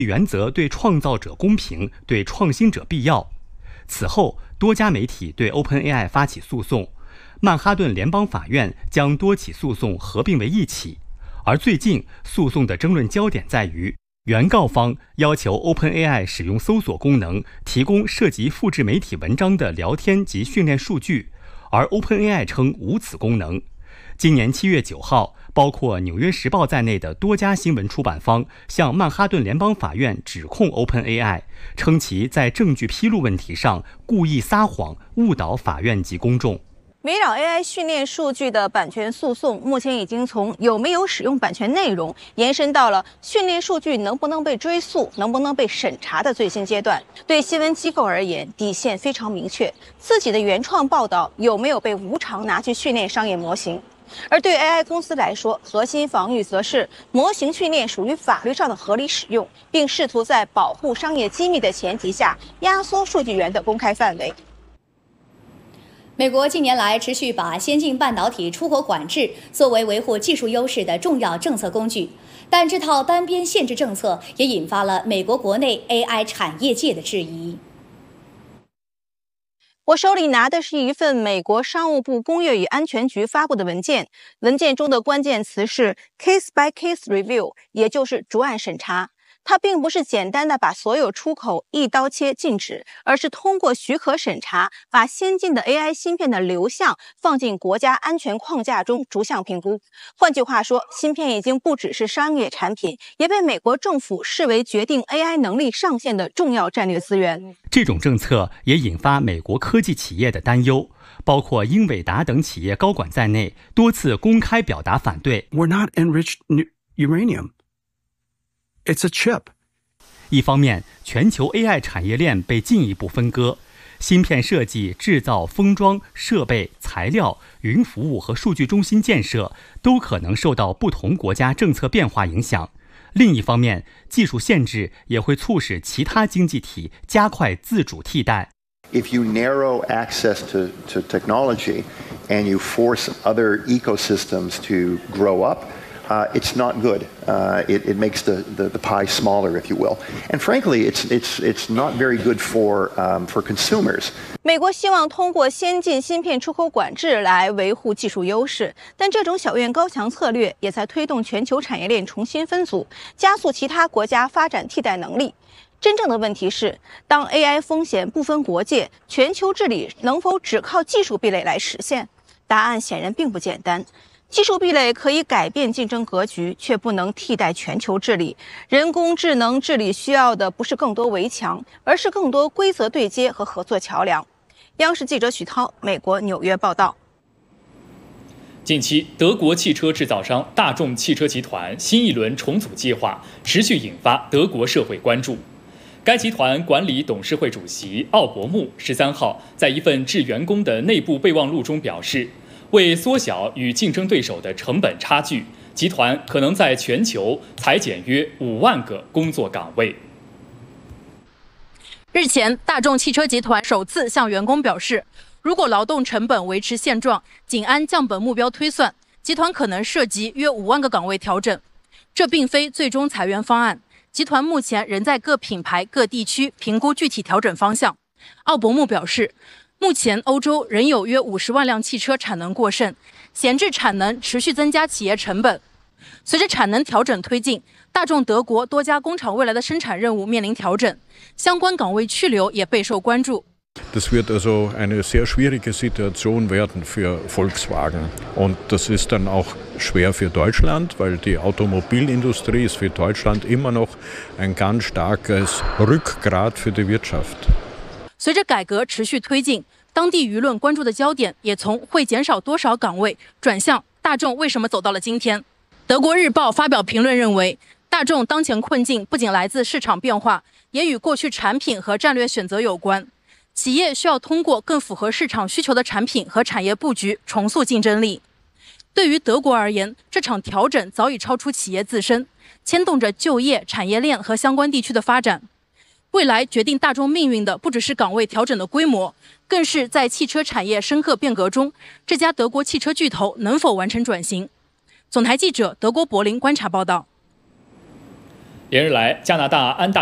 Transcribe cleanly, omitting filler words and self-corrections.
原则对创造者公平，对创新者必要。此后，多家媒体对 OpenAI 发起诉讼，曼哈顿联邦法院将多起诉讼合并为一起。而最近，诉讼的争论焦点在于，原告方要求 OpenAI 使用搜索功能提供涉及复制媒体文章的聊天及训练数据，而 OpenAI 称无此功能。今年7月9号，包括《纽约时报》在内的多家新闻出版方向曼哈顿联邦法院指控 OpenAI， 称其在证据披露问题上故意撒谎，误导法院及公众。 围绕 AI 训练数据的版权诉讼，目前已经从有没有使用版权内容，延伸到了训练数据能不能被追溯、能不能被审查的最新阶段。对新闻机构而言，底线非常明确，自己的原创报道有没有被无偿拿去训练商业模型。而对 AI 公司来说，核心防御则是模型训练属于法律上的合理使用，并试图在保护商业机密的前提下压缩数据源的公开范围。 美国近年来持续把先进半导体出口管制作为维护技术优势的重要政策工具，但这套单边限制政策也引发了美国国内 AI 产业界的质疑。 我手里拿的是一份美国商务部工业与安全局发布的文件，文件中的关键词是 case by case review， 也就是逐案审查。它并不是简单的把所有出口一刀切禁止，而是通过许可审查，把先进的 AI 芯片的流向放进国家安全框架中逐项评估。换句话说，芯片已经不只是商业产品，也被美国政府视为决定 AI 能力上限的重要战略资源。 这种政策也引发美国科技企业的担忧，包括英伟达等企业高管在内，多次公开表达反对。 We're not enriched uranium.It's a chip. 一方面，全球 AI 产业链被进一步分割，芯片设计、制造、封装、设备、材料、云服务和数据中心建设都可能受到不同国家政策变化影响。另一方面，技术限制也会促使其他经济体加快自主替代。 If you narrow access to technology and you force other ecosystems to grow up,it's not good. It makes the pie smaller, if you will. And frankly, it's not very good for consumers. 美国希望通过先进芯片出口管制来维护技术优势，但这种小院高墙策略也在推动全球产业链重新分组，加速其他国家发展替代能力。真正的问题是，当 AI 风险不分国界，全球治理能否只靠技术壁垒来实现？答案显然并不简单。技术壁垒可以改变竞争格局，却不能替代全球治理。人工智能治理需要的不是更多围墙，而是更多规则对接和合作桥梁。央视记者许涛，美国纽约报道。 近期，德国汽车制造商大众汽车集团新一轮重组计划持续引发德国社会关注。该集团管理董事会主席奥伯穆13号在一份致员工的内部备忘录中表示，为缩小与竞争对手的成本差距，集团可能在全球裁减约5万个工作岗位。 日前，大众汽车集团首次向员工表示，如果劳动成本维持现状，仅按降本目标推算，集团可能涉及约5万个岗位调整。这并非最终裁员方案，集团目前仍在各品牌、各地区评估具体调整方向。奥伯穆表示，目前欧洲仍有约50万辆汽车产能过剩，闲置产能持续增加企业成本。随着产能调整推进，大众德国多家工厂未来的生产任务面临调整，相关岗位去留也备受关注。 Das wird also eine sehr schwierige Situation werden für Volkswagen. Und das ist dann auch schwer für Deutschland, weil die Automobilindustrie ist für Deutschland immer noch ein ganz starkes Rückgrat für die Wirtschaft. 随着改革持续推进，当地舆论关注的焦点也从会减少多少岗位转向大众为什么走到了今天。德国日报发表评论认为，大众当前困境不仅来自市场变化，也与过去产品和战略选择有关。企业需要通过更符合市场需求的产品和产业布局重塑竞争力。对于德国而言，这场调整早已超出企业自身，牵动着就业、产业链和相关地区的发展。未来决定大众命运的不只是岗位调整的规模，更是在汽车产业深刻变革中，这家德国汽车巨头能否完成转型。总台记者德国柏林观察报道。 连日来，加拿大安大